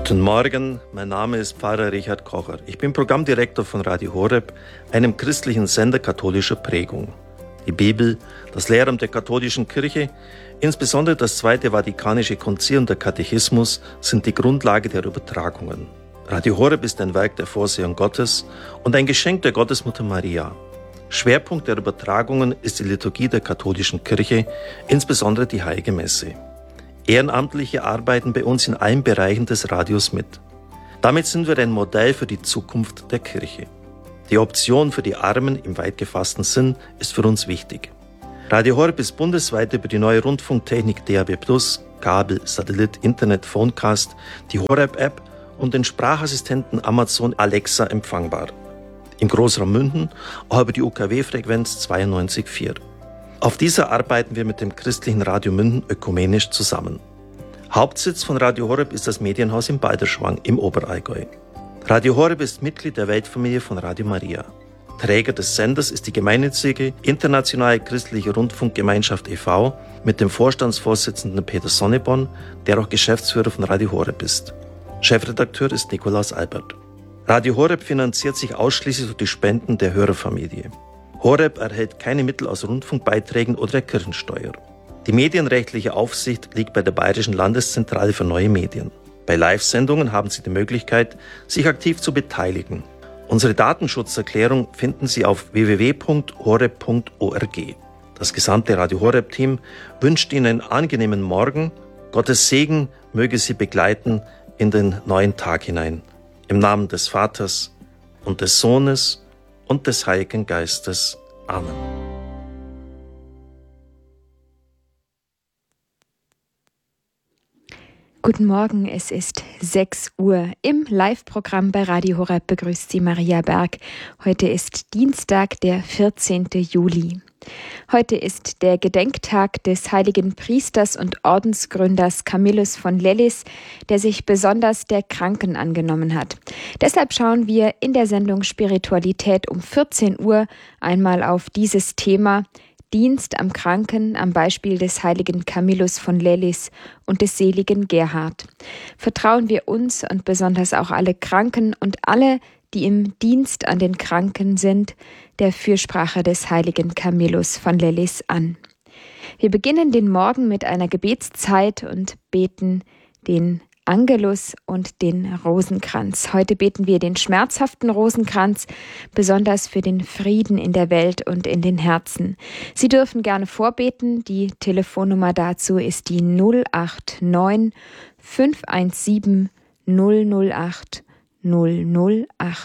Guten Morgen, mein Name ist Pfarrer Richard Kocher. Ich bin Programmdirektor von Radio Horeb, einem christlichen Sender katholischer Prägung. Die Bibel, das Lehramt der katholischen Kirche, insbesondere das Zweite Vatikanische Konzil und der Katechismus sind die Grundlage der Übertragungen. Radio Horeb ist ein Werk der Vorsehung Gottes und ein Geschenk der Gottesmutter Maria. Schwerpunkt der Übertragungen ist die Liturgie der katholischen Kirche, insbesondere die Heilige Messe. Ehrenamtliche arbeiten bei uns in allen Bereichen des Radios mit. Damit sind wir ein Modell für die Zukunft der Kirche. Die Option für die Armen im weit gefassten Sinn ist für uns wichtig. Radio Horeb ist bundesweit über die neue Rundfunktechnik DAB+, Kabel, Satellit, Internet, Phonecast, die Horeb-App und den Sprachassistenten Amazon Alexa empfangbar. Im Großraum München auch über die UKW-Frequenz 92,4. Auf dieser arbeiten wir mit dem christlichen Radio München ökumenisch zusammen. Hauptsitz von Radio Horeb ist das Medienhaus in Balderschwang im Oberallgäu. Radio Horeb ist Mitglied der Weltfamilie von Radio Maria. Träger des Senders ist die gemeinnützige Internationale Christliche Rundfunkgemeinschaft e.V. mit dem Vorstandsvorsitzenden Peter Sonneborn, der auch Geschäftsführer von Radio Horeb ist. Chefredakteur ist Nikolaus Albert. Radio Horeb finanziert sich ausschließlich durch die Spenden der Hörerfamilie. Horeb erhält keine Mittel aus Rundfunkbeiträgen oder der Kirchensteuer. Die medienrechtliche Aufsicht liegt bei der Bayerischen Landeszentrale für neue Medien. Bei Live-Sendungen haben Sie die Möglichkeit, sich aktiv zu beteiligen. Unsere Datenschutzerklärung finden Sie auf www.horeb.org. Das gesamte Radio Horeb-Team wünscht Ihnen einen angenehmen Morgen. Gottes Segen möge Sie begleiten in den neuen Tag hinein. Im Namen des Vaters und des Sohnes und des Heiligen Geistes. Amen. Guten Morgen, es ist 6 Uhr. Im Live-Programm bei Radio Horeb begrüßt Sie Maria Berg. Heute ist Dienstag, der 14. Juli. Heute ist der Gedenktag des heiligen Priesters und Ordensgründers Camillus von Lellis, der sich besonders der Kranken angenommen hat. Deshalb schauen wir in der Sendung Spiritualität um 14 Uhr einmal auf dieses Thema Dienst am Kranken am Beispiel des heiligen Camillus von Lellis und des seligen Gerhard. Vertrauen wir uns und besonders auch alle Kranken und alle, die im Dienst an den Kranken sind, der Fürsprache des heiligen Camillus von Lellis an. Wir beginnen den Morgen mit einer Gebetszeit und beten den Angelus und den Rosenkranz. Heute beten wir den schmerzhaften Rosenkranz, besonders für den Frieden in der Welt und in den Herzen. Sie dürfen gerne vorbeten. Die Telefonnummer dazu ist die 089 517 008 008.